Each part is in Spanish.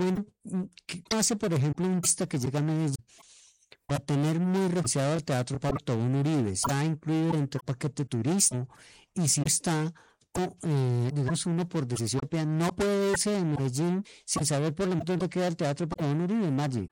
Bueno, ¿qué hace, por ejemplo, un turista que llega a Medellín? Para tener muy referenciado el Teatro Pablo Tobón Uribe, está incluido dentro del paquete turismo, y si está, digamos, uno por decisión propia no puede irse de Medellín sin saber por lo menos dónde queda el Teatro Pablo Tobón Uribe, Maggi.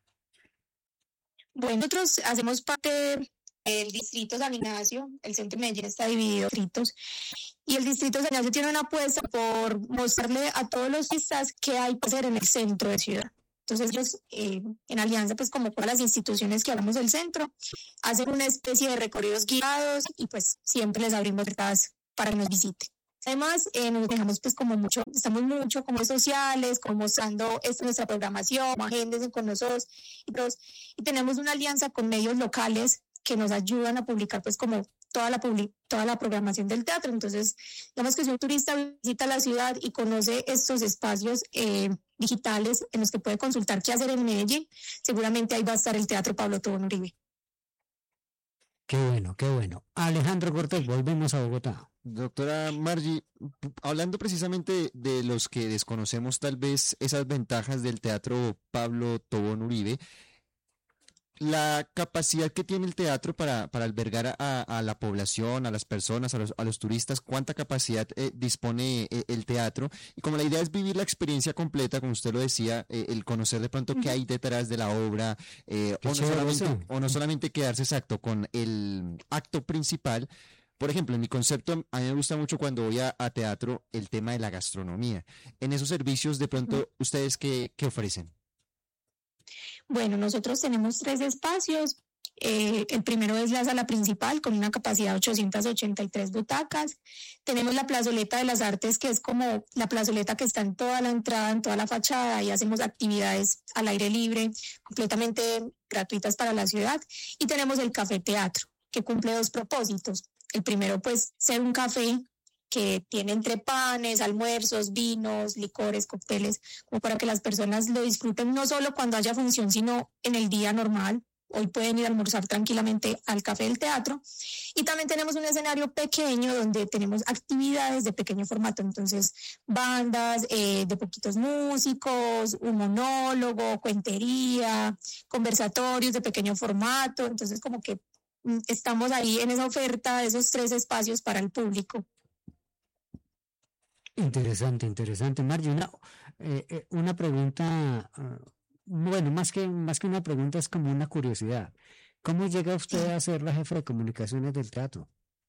Bueno, nosotros hacemos parte del distrito San Ignacio. El centro de Medellín está dividido en distritos, y el distrito San Ignacio tiene una apuesta por mostrarle a todos los turistas qué hay que hacer en el centro de ciudad. Entonces ellos, en alianza pues como con las instituciones que hablamos del centro, hacen una especie de recorridos guiados, y pues siempre les abrimos puertas para que nos visiten. Además, nos dejamos pues como mucho, estamos mucho como sociales, como mostrando nuestra programación, agéndense con nosotros y tenemos una alianza con medios locales que nos ayudan a publicar pues como toda la programación del teatro. Entonces, digamos que si un turista visita la ciudad y conoce estos espacios digitales en los que puede consultar qué hacer en Medellín, seguramente ahí va a estar el Teatro Pablo Tobón Uribe. Qué bueno, qué bueno. Alejandro Cortés, volvemos a Bogotá. Doctora Margie, hablando precisamente de los que desconocemos tal vez esas ventajas del Teatro Pablo Tobón Uribe, la capacidad que tiene el teatro para albergar a la población, a las personas, a los turistas, cuánta capacidad dispone el teatro. Y como la idea es vivir la experiencia completa, como usted lo decía, el conocer de pronto qué hay detrás de la obra, o no solamente quedarse exacto con el acto principal. Por ejemplo, en mi concepto, a mí me gusta mucho cuando voy a teatro el tema de la gastronomía. En esos servicios, de pronto, ¿ustedes qué ofrecen? Bueno, nosotros tenemos 3 espacios. El primero es la sala principal con una capacidad de 883 butacas. Tenemos la plazoleta de las artes, que es como la plazoleta que está en toda la entrada, en toda la fachada, y hacemos actividades al aire libre, completamente gratuitas para la ciudad. Y tenemos el café teatro, que cumple 2 propósitos. El primero, pues, ser un café que tiene entre panes, almuerzos, vinos, licores, cócteles, como para que las personas lo disfruten no solo cuando haya función, sino en el día normal. Hoy pueden ir a almorzar tranquilamente al café del teatro. Y también tenemos un escenario pequeño donde tenemos actividades de pequeño formato. Entonces, bandas de poquitos músicos, un monólogo, cuentería, conversatorios de pequeño formato. Entonces, como que estamos ahí en esa oferta de esos 3 espacios para el público. Interesante, interesante. Margie, una pregunta, bueno, más que una pregunta, es como una curiosidad. ¿Cómo llega usted a ser la jefa de comunicaciones del teatro?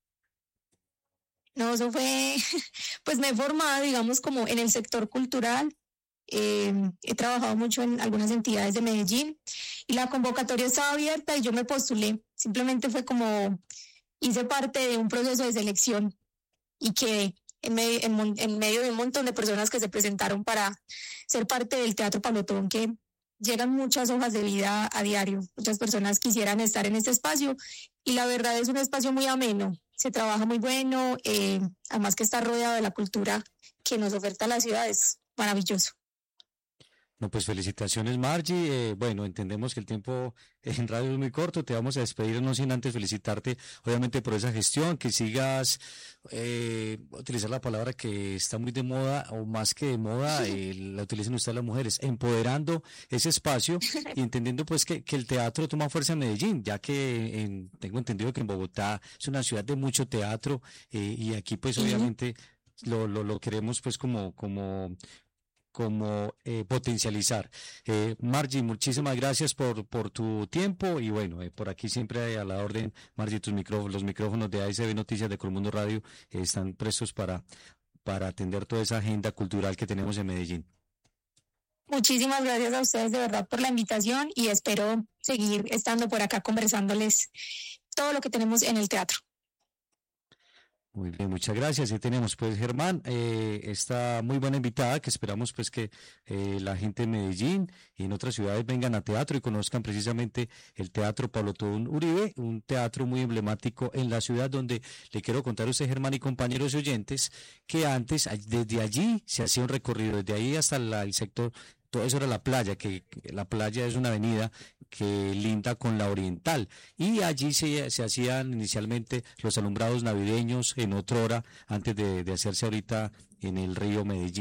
No, eso fue, pues me he formado, digamos, como en el sector cultural. He trabajado mucho en algunas entidades de Medellín, y la convocatoria estaba abierta y yo me postulé. Simplemente fue como, hice parte de un proceso de selección y quedé en medio de un montón de personas que se presentaron para ser parte del Teatro Pablo Tobón, que llegan muchas hojas de vida a diario. Muchas personas quisieran estar en este espacio, y la verdad es un espacio muy ameno. Se trabaja muy bueno, además que está rodeado de la cultura que nos oferta la ciudad, es maravilloso. No, pues felicitaciones, Margie. Bueno, entendemos que el tiempo en radio es muy corto. Te vamos a despedir, no sin antes felicitarte, obviamente, por esa gestión, que sigas, utilizar la palabra que está muy de moda, o más que de moda, la utilicen ustedes las mujeres, empoderando ese espacio y entendiendo pues que el teatro toma fuerza en Medellín, ya que tengo entendido que en Bogotá es una ciudad de mucho teatro, y aquí pues obviamente lo queremos pues como potencializar. Margie, muchísimas gracias por tu tiempo, y bueno, por aquí siempre a la orden. Margie, los micrófonos de ASB Noticias de Colmundo Radio están prestos para atender toda esa agenda cultural que tenemos en Medellín. Muchísimas gracias a ustedes de verdad por la invitación, y espero seguir estando por acá conversándoles todo lo que tenemos en el teatro. Muy bien, muchas gracias. Y tenemos pues, Germán, esta muy buena invitada, que esperamos pues que la gente de Medellín y en otras ciudades vengan a teatro y conozcan precisamente el Teatro Pablo Tobón Uribe, un teatro muy emblemático en la ciudad, donde le quiero contar a usted, Germán, y compañeros y oyentes, que antes desde allí se hacía un recorrido, desde ahí hasta el sector. Todo eso era la playa, que la playa es una avenida que linda con la Oriental, y allí se hacían inicialmente los alumbrados navideños en otra hora, antes de hacerse ahorita en el río Medellín.